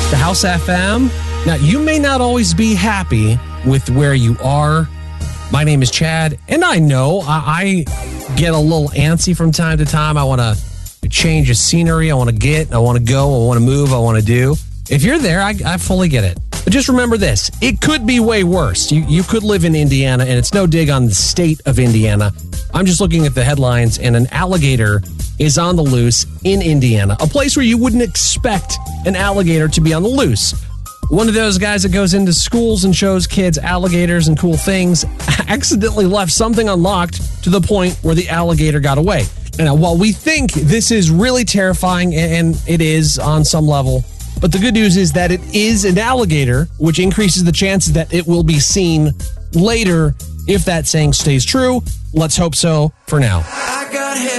The House FM. Now, you may not always be happy with where you are. My name is Chad, and I know I get a little antsy from time to time. I want to change the scenery. I want to go. I want to move. I want to do. If you're there, I fully get it. But just remember this. It could be way worse. You could live in Indiana, and it's no dig on the state of Indiana. I'm just looking at the headlines, and an alligator is on the loose in Indiana, a place where you wouldn't expect an alligator to be on the loose. One of those guys that goes into schools and shows kids alligators and cool things accidentally left something unlocked to the point where the alligator got away. Now, while we think this is really terrifying, and it is on some level, but the good news is that it is an alligator, which increases the chances that it will be seen later if that saying stays true. Let's hope so for now.